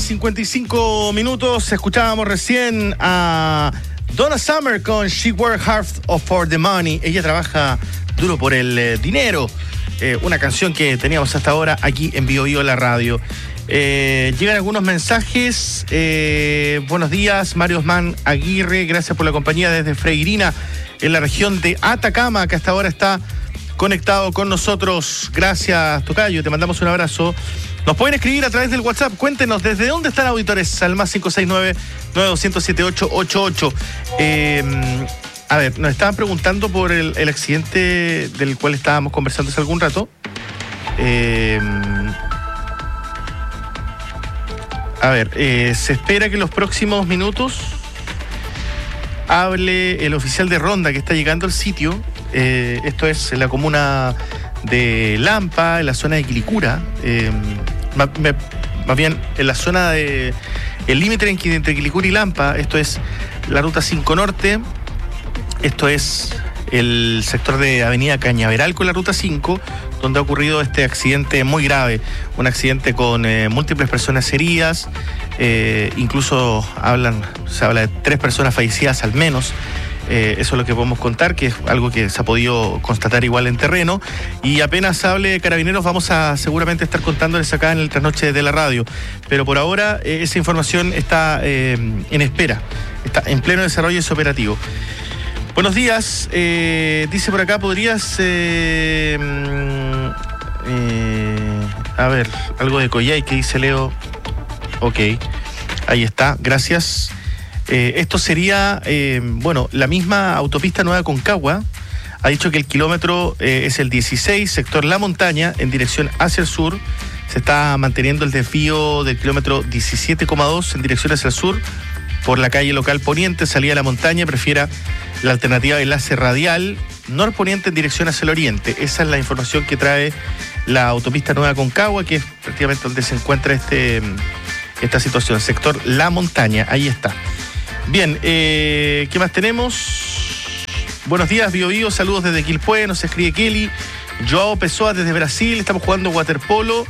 55 escuchábamos recién a Donna Summer con She Worked Hard for the Money. Ella trabaja duro por el dinero. Una canción que teníamos hasta ahora aquí en Bio Bio la radio. Llegan algunos mensajes. Buenos días, Mario Osman Aguirre. Gracias por la compañía desde Freirina, en la región de Atacama, que hasta ahora está conectado con nosotros. Gracias, tocayo, te mandamos un abrazo. Nos pueden escribir a través del WhatsApp. Cuéntenos desde dónde están auditores al más 569-9207-888. A ver, nos estaban preguntando por el accidente del cual estábamos conversando hace algún rato. Se espera que en los próximos minutos hable el oficial de ronda que está llegando al sitio. Esto es en la comuna de Lampa, en la zona de Quilicura. Más bien en la zona de el límite entre Quilicura y Lampa. Esto es la ruta 5 Norte. Esto es el sector de Avenida Cañaveral con la ruta 5, donde ha ocurrido este accidente muy grave. Un accidente con múltiples personas heridas. Incluso se habla de 3 personas fallecidas al menos. Eso es lo que podemos contar, que es algo que se ha podido constatar igual en terreno. Y apenas hable Carabineros vamos a seguramente estar contándoles acá en el Trasnoche de la radio. Pero por ahora esa información está en espera, está en pleno desarrollo ese operativo. Buenos días, dice por acá, podrías... algo de Coyhai que dice Leo. Ok, ahí está, gracias. Esto sería, la misma autopista Nueva Concagua ha dicho que el kilómetro es el 16, sector La Montaña, en dirección hacia el sur. Se está manteniendo el desvío del kilómetro 17,2 en dirección hacia el sur por la calle local poniente, salida a La Montaña. Prefiera la alternativa de enlace radial norponiente en dirección hacia el oriente. Esa es la información que trae la autopista Nueva Concagua, que es prácticamente donde se encuentra esta situación, sector La Montaña. Ahí está. Bien, ¿qué más tenemos? Buenos días, Bio Bio, saludos desde Quilpué, nos escribe Kelly. Joao Pessoa desde Brasil, estamos jugando waterpolo.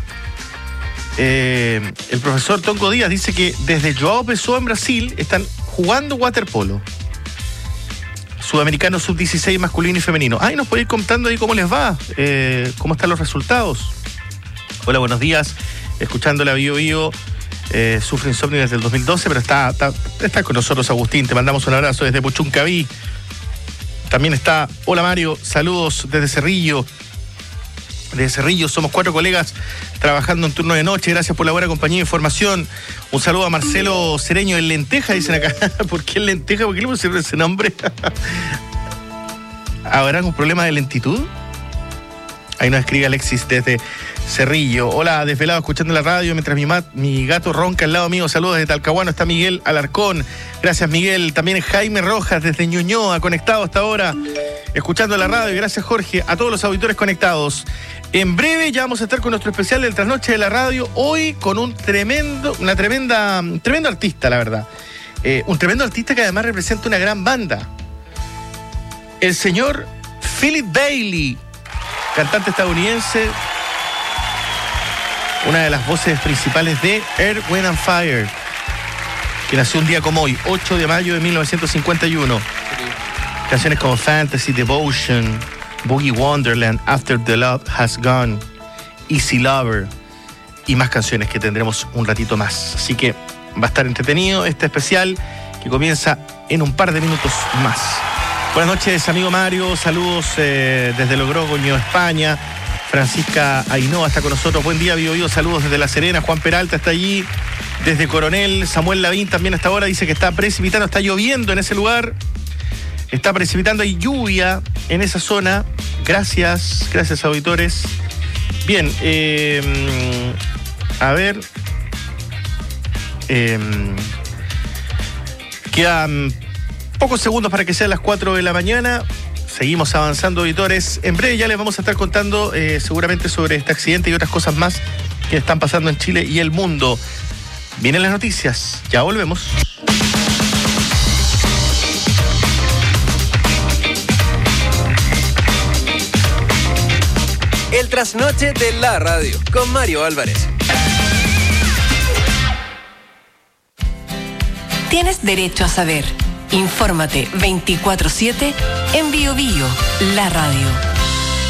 El profesor Tonco Díaz dice que desde Joao Pessoa en Brasil están jugando waterpolo. Sudamericano sub-16 masculino y femenino. Nos puede ir contando ahí cómo les va, cómo están los resultados. Hola, buenos días, escuchando la Bio Bio. Sufre insomnio desde el 2012, pero está con nosotros Agustín. Te mandamos un abrazo desde Puchuncaví. También está, hola Mario, saludos desde Cerrillo. Desde Cerrillo somos 4 colegas trabajando en turno de noche. Gracias por la buena compañía e información. Un saludo a Marcelo Cereño en Lenteja, dicen acá. ¿Por qué en Lenteja? ¿Por qué le pusieron ese nombre? ¿Habrá un problema de lentitud? Ahí nos escribe Alexis desde Cerrillo. Hola, desvelado escuchando la radio mientras mi gato ronca al lado mío. Saludos desde Talcahuano. Está Miguel Alarcón. Gracias, Miguel. También Jaime Rojas desde Ñuñoa, conectado hasta ahora, escuchando la radio. Gracias, Jorge. A todos los auditores conectados. En breve ya vamos a estar con nuestro especial del Trasnoche de la radio. Hoy con un tremendo artista, la verdad. Un tremendo artista que además representa una gran banda. El señor Philip Bailey, cantante estadounidense, una de las voces principales de Earth, Wind and Fire, que nació un día como hoy, 8 de mayo de 1951. Canciones como Fantasy, Devotion, Boogie Wonderland, After the Love Has Gone, Easy Lover y más canciones que tendremos un ratito más. Así que va a estar entretenido este especial que comienza en un par de minutos más. Buenas noches, amigo Mario. Saludos desde Logroño, España. Francisca Ainhoa está con nosotros. Buen día, Bio Bio. Saludos desde La Serena. Juan Peralta está allí. Desde Coronel. Samuel Lavín también hasta ahora dice que está precipitando, está lloviendo en ese lugar. Está precipitando, hay lluvia en esa zona. Gracias, auditores. Bien, quedan pocos segundos para que sean las 4 de la mañana. Seguimos avanzando, auditores. En breve ya les vamos a estar contando seguramente sobre este accidente y otras cosas más que están pasando en Chile y el mundo. Vienen las noticias, ya volvemos. El Trasnoche de la radio con Mario Álvarez. Tienes derecho a saber. Infórmate 24/7 en Bio Bio, la radio.